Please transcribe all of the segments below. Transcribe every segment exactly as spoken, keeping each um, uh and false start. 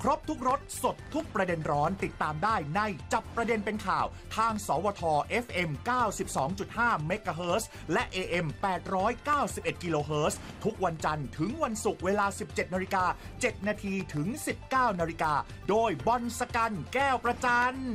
รบทุกรสสดทุกประเด็นร้อนติดตามได้ในจับประเด็นเป็นข่าวทางสวท เอฟ เอ็ม เก้าสิบสองจุดห้า เมกะเฮิรตซ์และ เอ เอ็ม แปดร้อยเก้าสิบเอ็ด กิโลเฮิรตซ์ทุกวันจันทร์ถึงวันศุกร์เวลา สิบเจ็ดนาฬิกาเจ็ดนาทีถึง สิบเก้านาฬิกาโดยบอลสกันแก้วประจัน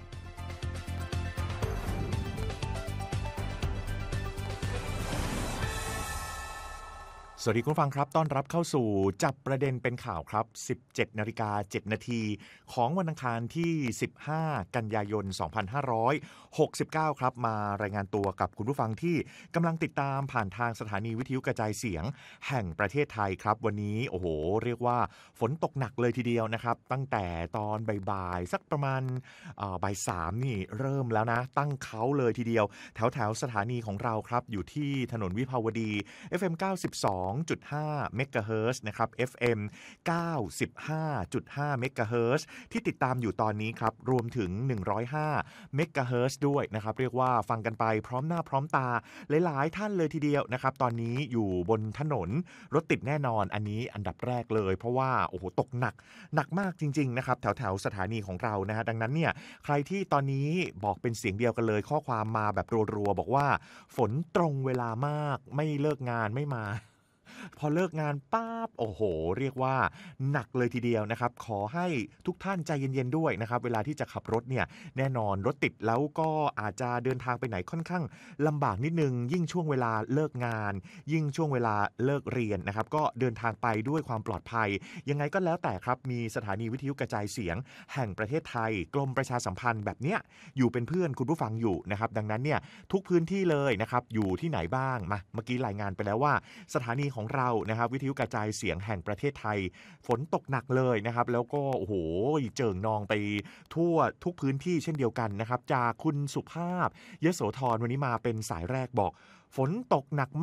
สวัสดีคุณผู้ฟังครับต้อนรับเข้าสู่จับประเด็นเป็นข่าวครับ สิบเจ็ดนาฬิกาเจ็ดนาทีของวันอังคารที่สิบห้ากันยายนสองพันห้าร้อยหกสิบเก้าครับมารายงานตัวกับคุณผู้ฟังที่กำลังติดตามผ่านทางสถานีวิทยุกระจายเสียงแห่งประเทศไทยครับวันนี้โอ้โหเรียกว่าฝนตกหนักเลยทีเดียวนะครับตั้งแต่ตอนบ่ายๆสักประมาณบ่ายสามนี่เริ่มแล้วนะตั้งเขาเลยทีเดียวแถวๆสถานีของเราครับอยู่ที่ถนนวิภาวดี เอฟ เอ็ม เก้าสิบสองจุดห้า เมกะเฮิรตซ์นะครับ เอฟ เอ็ม เก้าสิบห้าจุดห้า เมกะเฮิรตซ์ที่ติดตามอยู่ตอนนี้ครับรวมถึงหนึ่งร้อยห้าเมกะเฮิรตซ์ด้วยนะครับเรียกว่าฟังกันไปพร้อมหน้าพร้อมตาหลายๆท่านเลยทีเดียวนะครับตอนนี้อยู่บนถนนรถติดแน่นอนอันนี้อันดับแรกเลยเพราะว่าโอ้โหตกหนักหนักมากจริงๆนะครับแถวๆสถานีของเรานะฮะดังนั้นเนี่ยใครที่ตอนนี้บอกเป็นเสียงเดียวกันเลยข้อความมาแบบรัวๆบอกว่าฝนตรงเวลามากไม่เลิกงานไม่มาพอเลิกงานปั๊บโอ้โหเรียกว่าหนักเลยทีเดียวนะครับขอให้ทุกท่านใจเย็นๆด้วยนะครับเวลาที่จะขับรถเนี่ยแน่นอนรถติดแล้วก็อาจจะเดินทางไปไหนค่อนข้างลำบากนิดนึงยิ่งช่วงเวลาเลิกงานยิ่งช่วงเวลาเลิกเรียนนะครับก็เดินทางไปด้วยความปลอดภัยยังไงก็แล้วแต่ครับมีสถานีวิทยุกระจายเสียงแห่งประเทศไทยกรมประชาสัมพันธ์แบบเนี้ยอยู่เป็นเพื่อนคุณผู้ฟังอยู่นะครับดังนั้นเนี่ยทุกพื้นที่เลยนะครับอยู่ที่ไหนบ้างมาเมื่อกี้รายงานไปแล้วว่าสถานีของเรานะครับวิทยุกระจายเสียงแห่งประเทศไทยฝนตกหนักเลยนะครับแล้วก็โอ้โหเจิ่งนองไปทั่วทุกพื้นที่เช่นเดียวกันนะครับจากคุณสุภาพยโสธรวันนี้มาเป็นสายแรกบอกฝนตกหนัก